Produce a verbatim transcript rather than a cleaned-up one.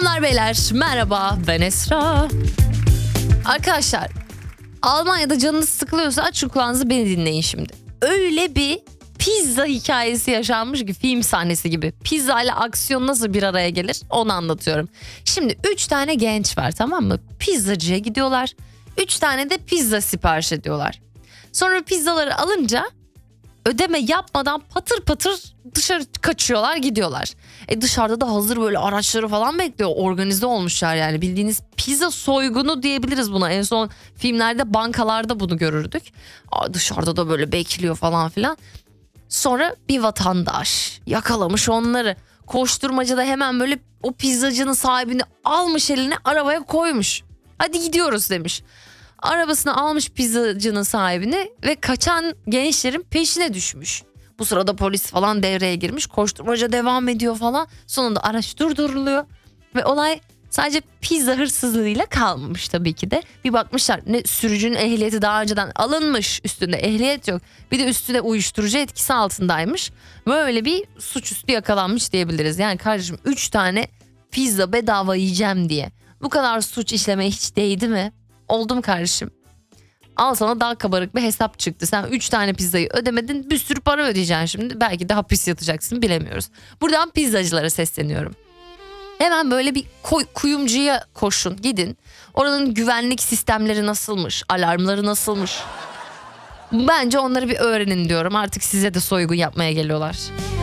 Hanımlar beyler merhaba, ben Esra. Arkadaşlar, Almanya'da canınız sıkılıyorsa açın kulağınızı, beni dinleyin şimdi. Öyle bir pizza hikayesi yaşanmış ki, film sahnesi gibi. Pizza ile aksiyon nasıl bir araya gelir onu anlatıyorum. Şimdi üç tane genç var, tamam mı? Pizzacıya gidiyorlar. Üç tane de pizza sipariş ediyorlar. Sonra pizzaları alınca ödeme yapmadan patır patır dışarı kaçıyorlar, gidiyorlar. E dışarıda da hazır böyle araçları falan bekliyor. Organize olmuşlar yani, bildiğiniz pizza soygunu diyebiliriz buna. En son filmlerde, bankalarda bunu görürdük. Aa, dışarıda da böyle bekliyor falan filan. Sonra bir vatandaş yakalamış onları. Koşturmacada hemen böyle o pizzacının sahibini almış, eline arabaya koymuş. Hadi gidiyoruz demiş. Arabasını almış pizzacının sahibini ve kaçan gençlerin peşine düşmüş. Bu sırada polis falan devreye girmiş. Koşturmaca devam ediyor falan. Sonunda araç durduruluyor. Ve olay sadece pizza hırsızlığıyla kalmamış tabii ki de. Bir bakmışlar, ne sürücünün ehliyeti daha önceden alınmış, üstünde ehliyet yok. Bir de üstüne uyuşturucu etkisi altındaymış. Böyle bir suçüstü yakalanmış diyebiliriz. Yani kardeşim, üç tane pizza bedava yiyeceğim diye bu kadar suç işlemeye hiç değdi mi? Oldu mu kardeşim? Al sana daha kabarık bir hesap çıktı. Sen üç tane pizzayı ödemedin, bir sürü para ödeyeceksin şimdi. Belki de hapis yatacaksın, bilemiyoruz. Buradan pizzacılara sesleniyorum. Hemen böyle bir koy, kuyumcuya koşun, gidin. Oranın güvenlik sistemleri nasılmış, alarmları nasılmış? Bence onları bir öğrenin diyorum. Artık size de soygun yapmaya geliyorlar.